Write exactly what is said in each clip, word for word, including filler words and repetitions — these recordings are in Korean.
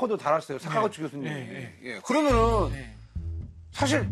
스티커도 달았어요. 사카구치 네. 교수님. 네, 네. 예. 그러면은 네. 사실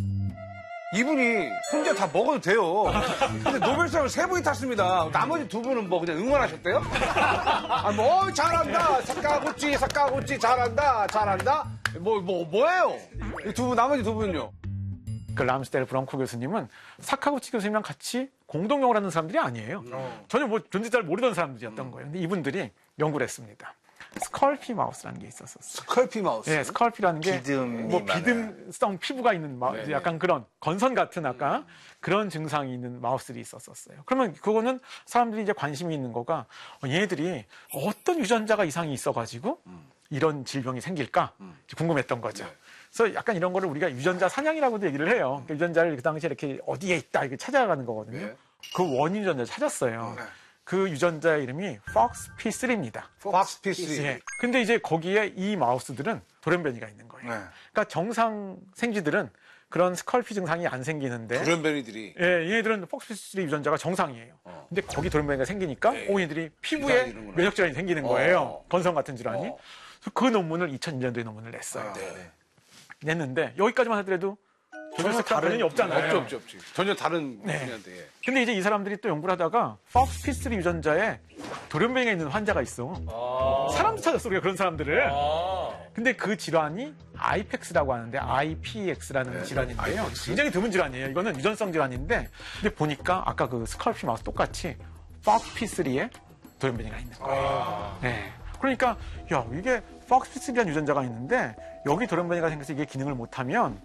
이분이 혼자 다 먹어도 돼요. 근데 노벨상을 세 분이 탔습니다. 나머지 두 분은 뭐 그냥 응원하셨대요? 아, 뭐, 어, 잘한다. 사카구치, 사카구치, 잘한다, 잘한다. 뭐, 뭐, 뭐예요? 이 두 분, 나머지 두 분은요? 그 람스델 브랑코 교수님은 사카구치 교수님이랑 같이 공동 연구를 하는 사람들이 아니에요. 어. 전혀 뭐 존재 잘 모르던 사람들이었던 거예요. 근데 이분들이 연구를 했습니다. 스컬피 마우스라는 게 있었었어요. 스컬피 마우스. 네, 스컬피라는 게 비듬이 뭐 많아요. 비듬성 피부가 있는 마우스, 네네. 약간 그런 건선 같은 아까 그런 증상이 있는 마우스들이 있었었어요. 그러면 그거는 사람들이 이제 관심이 있는 거가 어, 얘네들이 어떤 유전자가 이상이 있어가지고 이런 질병이 생길까 궁금했던 거죠. 네. 그래서 약간 이런 거를 우리가 유전자 사냥이라고도 얘기를 해요. 그러니까 유전자를 그 당시에 이렇게 어디에 있다 이렇게 찾아가는 거거든요. 네. 그 원인 유전자를 찾았어요. 네. 그 유전자의 이름이 폭스 피 쓰리입니다. 폭스 피쓰리. 예. 근데 이제 거기에 이 마우스들은 돌연변이가 있는 거예요. 네. 그러니까 정상 생쥐들은 그런 스컬피 증상이 안 생기는데 돌연변이들이. 예, 얘네들은 폭스 피 쓰리 유전자가 정상이에요. 어. 근데 거기 돌연변이가 생기니까 네. 오, 얘들이 이상이 피부에 이런구나. 면역 질환이 생기는 거예요. 어. 건성 같은 질환이. 어. 그래서 그 논문을 이천일 년도에 논문을 냈어요. 아, 네. 냈는데 여기까지만 하더라도 전혀 다른 이 없잖아요. 없죠, 없죠, 없죠. 전혀 다른 네. 분야인데. 예. 근데 이제 이 사람들이 또 연구를 하다가 폭스 피 쓰리 유전자에 돌연변이가 있는 환자가 있어. 사람도 찾았어, 우리가 그런 사람들을. 근데 그 질환이 아이펙스라고 하는데 아이피엑스라는 네, 질환인데요. 아이펙스. 굉장히 드문 질환이에요. 이거는 유전성 질환인데 근데 보니까 아까 그 스컬피 마우스 똑같이 폭스 피 쓰리에 돌연변이가 있는 거예요. 네. 그러니까 야, 이게 폭스 피 쓰리라는 유전자가 있는데 여기 돌연변이가 생겨서 이게 기능을 못하면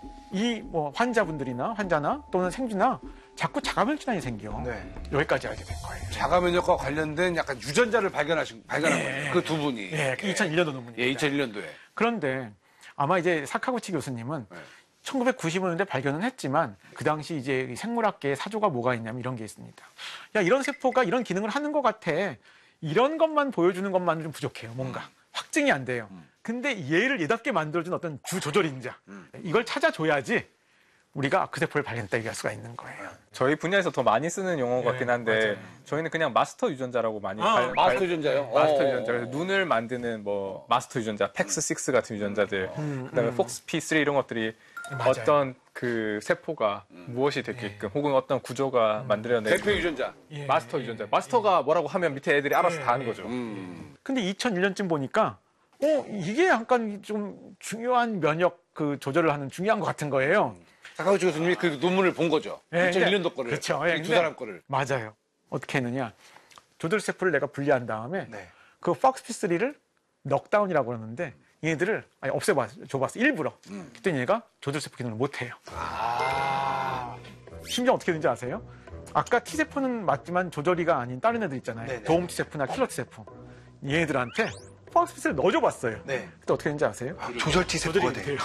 이 뭐 환자분들이나 환자나 또는 생쥐나 자꾸 자가면역 질환이 생겨. 네. 여기까지 알게 된 거예요. 자가 면역과 관련된 약간 유전자를 발견하신, 발견한 예. 거예요. 그 두 분이. 예, 그 이천일 년도 논문입니다. 예, 이천일 년도에. 그런데 아마 이제 사카구치 교수님은 네. 천구백구십오 년대 발견은 했지만 그 당시 이제 이 생물학계의 사조가 뭐가 있냐면 이런 게 있습니다. 야, 이런 세포가 이런 기능을 하는 것 같아. 이런 것만 보여주는 것만은 좀 부족해요. 뭔가 음. 확증이 안 돼요. 근데 얘를 얘답게 만들어준 어떤 주 조절 인자 음. 이걸 찾아줘야지 우리가 그 세포를 발견했다 얘기할 수가 있는 거예요. 저희 분야에서 더 많이 쓰는 용어 네, 같긴 한데 맞아요. 저희는 그냥 마스터 유전자라고 많이 아, 발- 마스터 발- 유전자요? 마스터 어. 유전자. 그래서 눈을 만드는 뭐 마스터 유전자, 팩스 육 같은 유전자들, 그다음에 폭스 피 쓰리 이런 것들이 맞아요. 어떤 그 세포가 무엇이 됐게끔 혹은 어떤 구조가 만들어낸 대표 유전자. 예. 마스터 유전자. 마스터가 뭐라고 하면 밑에 애들이 알아서 다 하는 거죠. 음. 근데 이천일 년쯤 보니까 어 이게 약간 좀 중요한 면역 그 조절을 하는 중요한 것 같은 거예요. 사카구치 교수님이 그 논문을 본 거죠. 예, 이천일 년도 근데- 거를. 그렇죠. 예, 이두 근데- 사람 거를. 맞아요. 어떻게 했느냐? 조절 세포를 내가 분리한 다음에 네. 그 폭스 피 쓰리를 넉다운이라고 그러는데 얘네들을 아니 없애봤어, 줘봤어 일부러. 음. 그랬더니 얘가 조절 세포 기능을 못해요. 아. 심지어 어떻게 되는지 아세요? 아까 T 세포는 맞지만 조절이가 아닌 다른 애들 있잖아요. 네네. 도움 T 세포나 킬러 T 세포. 얘네들한테 폭스 피 쓰리를 넣어줘봤어요. 네. 그때 어떻게 되는지 아세요? 조절 T 세포가 조절이 돼. 돼요.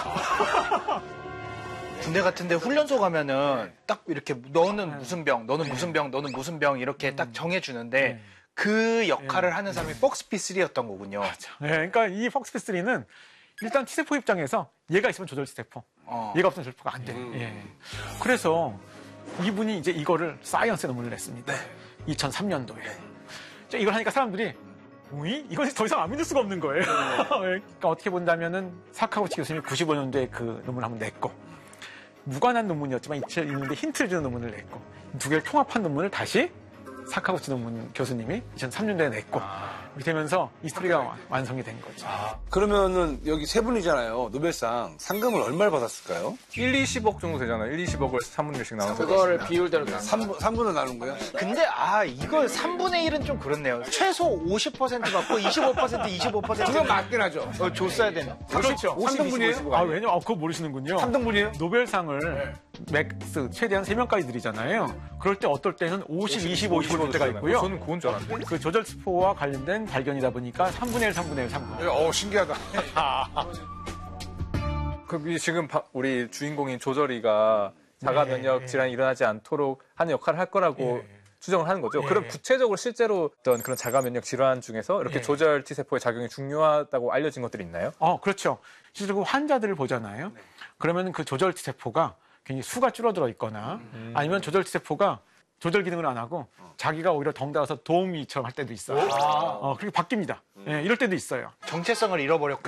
군대 같은데 훈련소 가면은 딱 이렇게 너는 무슨 병, 너는 무슨 병, 너는 무슨 병 이렇게 딱 정해주는데 그 역할을 하는 사람이 폭스 피 쓰리였던 거군요. 네, 그러니까 이 폭스 피 쓰리는 일단 T 세포 입장에서 얘가 있으면 조절 T 세포, 어. 얘가 없으면 조절 세포가 안 돼. 예. 그래서 이분이 이제 이거를 사이언스 논문을 냈습니다. 이천삼 년도에. 이걸 하니까 사람들이 오이? 이건 더 이상 안 믿을 수가 없는 거예요. 그러니까 어떻게 본다면은 사카구치 교수님이 구십오 년도에 그 논문을 한번 냈고 무관한 논문이었지만 이천일 년도에 힌트를 주는 논문을 냈고 두 개를 통합한 논문을 다시 사카구치 논문 교수님이 이천삼 년도에 냈고 이렇게 되면서 이 스토리가 와- 완성이 된 거죠. 그러면은 여기 세 분이잖아요. 노벨상 상금을 얼마를 받았을까요? 일, 이십억 정도 되잖아요. 일, 이십억을 삼 분의 일씩 나눠서. 그거를 비율대로 나눈 삼 분, 삼 분을 나눈 거야? 근데 아 이거 삼분의 일은 좀 그렇네요. 최소 오십 퍼센트 받고 이십오 퍼센트, 이십오 퍼센트 그건 맞긴 하죠. 어, 줬어야 되는. 그렇죠. 삼 등분이에요? 아, 왜냐면 아, 그거 모르시는군요. 삼 등분이에요? 노벨상을 맥스 최대한 세 명까지 드리잖아요. 그럴 때 어떨 때는 오십, 이십, 오십을 줄 때가 있고요. 저는 그건 줄 알았는데. 그 조절 스포와 관련된 발견이다 보니까 삼분의 일, 삼분의 일, 삼분의 일. 어, 신기하다. 그 이 지금 바- 우리 주인공인 조절이가 자가 네, 면역 네. 질환이 일어나지 않도록 하는 역할을 할 거라고 예. 추정을 하는 거죠. 예. 그럼 구체적으로 실제로 어떤 그런 자가 면역 질환 중에서 이렇게 예. 조절 T 세포의 작용이 중요하다고 알려진 것들이 있나요? 어, 그렇죠. 실제로 환자들을 보잖아요. 그러면 그 조절 T 세포가 굉장히 수가 줄어들어 있거나 아니면 조절 T 세포가 조절 기능을 안 하고 자기가 오히려 덩달아서 도우미처럼 할 때도 있어요. 어, 그렇게 바뀝니다. 예, 이럴 때도 있어요. 정체성을 잃어버렸고.